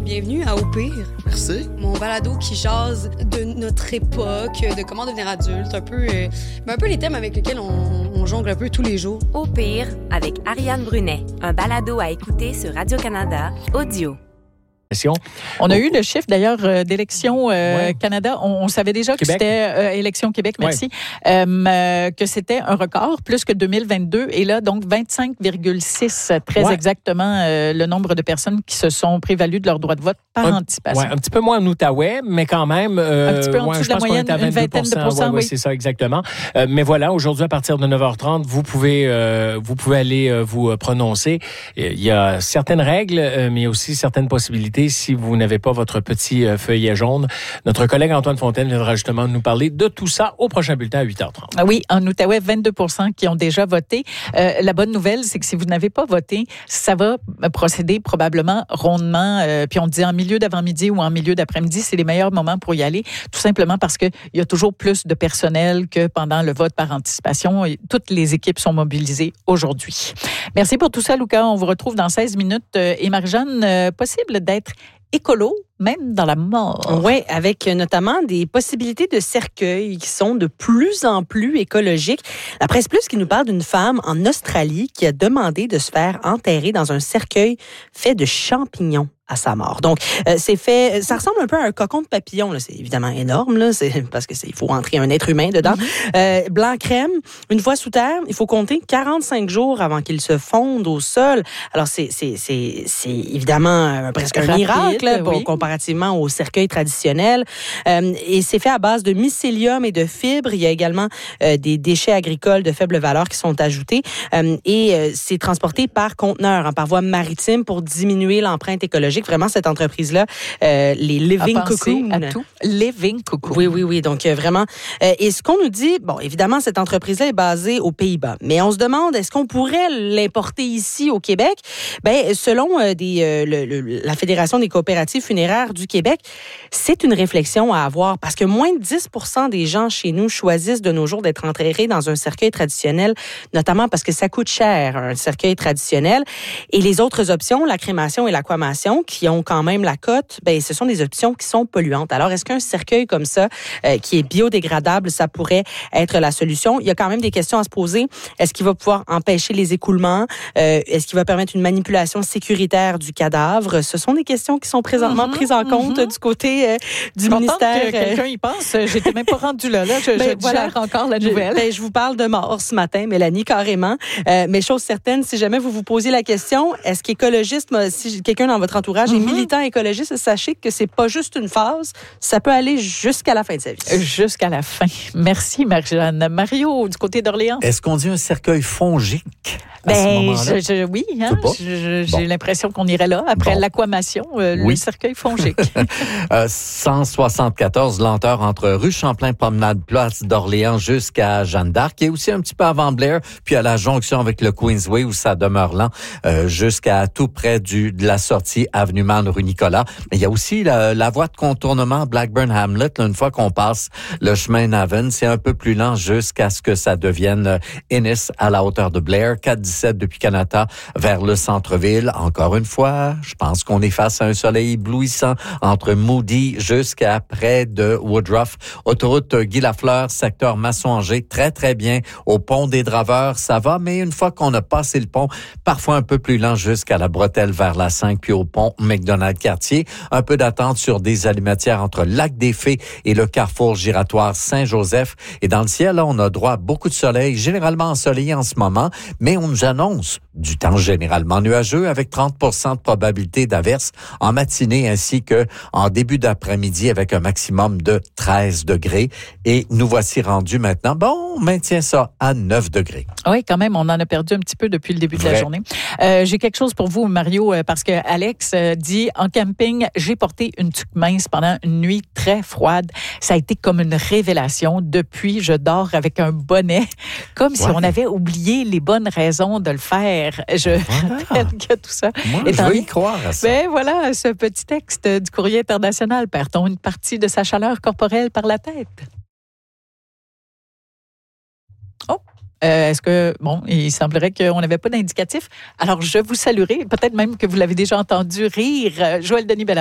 Bienvenue à Au pire. Merci. Mon balado qui jase de notre époque, de comment devenir adulte, un peu les thèmes avec lesquels on jongle un peu tous les jours. Au pire, avec Ariane Brunet, un balado à écouter sur Radio-Canada, audio. On a eu le chiffre, d'ailleurs, d'Élections Canada. On savait déjà que c'était Élections Québec, merci, que c'était un record, plus que 2022. Et là, donc, 25,6, très exactement, le nombre de personnes qui se sont prévalues de leur droit de vote par anticipation. Oui, un petit peu moins en Outaouais, mais quand même... un petit peu en dessous de la moyenne, une vingtaine de pourcents. Oui, c'est ça, exactement. Mais voilà, aujourd'hui, à partir de 9h30, vous pouvez aller vous prononcer. Il y a certaines règles, mais aussi certaines possibilités si vous n'avez pas votre petit feuillet jaune. Notre collègue Antoine Fontaine viendra justement nous parler de tout ça au prochain bulletin à 8h30. Oui, en Outaouais, 22% qui ont déjà voté. La bonne nouvelle, c'est que si vous n'avez pas voté, ça va procéder probablement rondement. Puis on dit en milieu d'avant-midi ou en milieu d'après-midi, c'est les meilleurs moments pour y aller, tout simplement parce qu'il y a toujours plus de personnel que pendant le vote par anticipation. Et toutes les équipes sont mobilisées aujourd'hui. Merci pour tout ça, Lucas. On vous retrouve dans 16 minutes. Et Marie-Jeanne, possible d'être écolo, même dans la mort. Oui, avec notamment des possibilités de cercueils qui sont de plus en plus écologiques. La Presse Plus qui nous parle d'une femme en Australie qui a demandé de se faire enterrer dans un cercueil fait de champignons à sa mort. Donc, c'est fait, ça ressemble un peu à un cocon de papillon, là. C'est évidemment énorme, là. C'est parce que il faut rentrer un être humain dedans. Blanc crème. Une fois sous terre, il faut compter 45 jours avant qu'il se fonde au sol. Alors, c'est évidemment presque un miracle, là, comparativement au cercueil traditionnel. Et c'est fait à base de mycélium et de fibres. Il y a également des déchets agricoles de faible valeur qui sont ajoutés. Et c'est transporté par conteneur, par voie maritime pour diminuer l'empreinte écologique. Vraiment, cette entreprise-là, les Living Cocoon. À tout. Living Cocoon. Oui. Donc, vraiment. Et ce qu'on nous dit, bon, évidemment, cette entreprise-là est basée aux Pays-Bas. Mais on se demande, est-ce qu'on pourrait l'importer ici au Québec? Ben, selon la Fédération des coopératives funéraires du Québec, c'est une réflexion à avoir parce que moins de 10% des gens chez nous choisissent de nos jours d'être enterrés dans un cercueil traditionnel, notamment parce que ça coûte cher, un cercueil traditionnel. Et les autres options, la crémation et l'aquamation, qui ont quand même la cote, ben ce sont des options qui sont polluantes. Alors, est-ce qu'un cercueil comme ça, qui est biodégradable, ça pourrait être la solution? Il y a quand même des questions à se poser. Est-ce qu'il va pouvoir empêcher les écoulements? Est-ce qu'il va permettre une manipulation sécuritaire du cadavre? Ce sont des questions qui sont présentement prises en compte du côté du ministère. Que quelqu'un y pense. J'étais même pas rendue là. Je digère encore la nouvelle. Je vous parle de mort ce matin, Mélanie, carrément. Mais chose certaine, si jamais vous vous posiez la question, est-ce qu'écologiste, si quelqu'un dans votre entourage est militant écologiste, sachez que c'est pas juste une phase, ça peut aller jusqu'à la fin de sa vie. Jusqu'à la fin. Merci, Marie-Jeanne. Mario, du côté d'Orléans. Est-ce qu'on dit un cercueil fongique? Oui, hein, j'ai l'impression qu'on irait là, après l'aquamation, le cercueil fongique. 174 lenteurs entre rue Champlain, Promenade Place d'Orléans jusqu'à Jeanne d'Arc, et aussi un petit peu avant Blair, puis à la jonction avec le Queensway où ça demeure lent, jusqu'à tout près de la sortie Avenue Man, rue Nicolas. Mais il y a aussi la voie de contournement Blackburn-Hamlet, là, une fois qu'on passe le chemin Navan, c'est un peu plus lent jusqu'à ce que ça devienne Ennis à la hauteur de Blair, 417 depuis Kanata vers le centre-ville. Encore une fois, je pense qu'on est face à un soleil éblouissant entre Moody jusqu'à près de Woodruff. Autoroute Guy Lafleur, secteur Masson-Angers, très très bien. Au pont des Draveurs, ça va, mais une fois qu'on a passé le pont, parfois un peu plus lent jusqu'à la bretelle vers la 5, puis au pont McDonald-Cartier. Un peu d'attente sur des allumetières entre Lac-des-Fées et le carrefour giratoire Saint-Joseph. Et dans le ciel, là, on a droit à beaucoup de soleil, généralement ensoleillé en ce moment, mais on nous annonce du temps généralement nuageux avec 30% de probabilité d'averse en matinée ainsi que en début d'après-midi avec un maximum de 13 degrés. Et nous voici rendus maintenant, on maintient ça à 9 degrés. Oui, quand même, on en a perdu un petit peu depuis le début de la journée. J'ai quelque chose pour vous, Mario, parce que Alex dit, en camping, j'ai porté une tuque mince pendant une nuit très froide. Ça a été comme une révélation. Depuis, je dors avec un bonnet, comme si on avait oublié les bonnes raisons de le faire. Je rappelle que tout ça est en y croire à ça. Ben voilà, ce petit texte du Courrier international. Perd-on une partie de sa chaleur corporelle par la tête? Est-ce que, il semblerait qu'on n'avait pas d'indicatif. Alors, je vous saluerai. Peut-être même que vous l'avez déjà entendu rire. Joël Denis Bellamy.